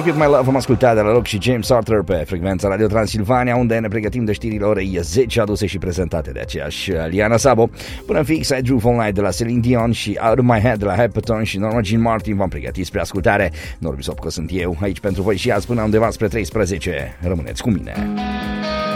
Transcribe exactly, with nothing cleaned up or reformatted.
With My Love am ascultat de la loc și James Arthur pe frecvența Radio Transilvania, unde ne pregătim de știrile orei zece aduse și prezentate de aceeași Liana Sabo. Până în fix, I Drove All Night de la Celine Dion și Out of My Head de la Hypertone și Norma Jean Martin v-am pregătit spre ascultare. Norbi Sopco sunt eu, aici pentru voi și azi până undeva spre treisprezece. Rămâneți cu mine.